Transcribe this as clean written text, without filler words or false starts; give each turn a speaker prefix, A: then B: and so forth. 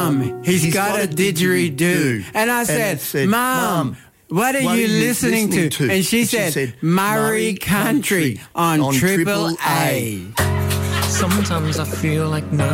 A: He's got a didgeridoo. And I said, Mum, what are you listening to? And she said, Murray Country on Triple A.
B: Sometimes I feel like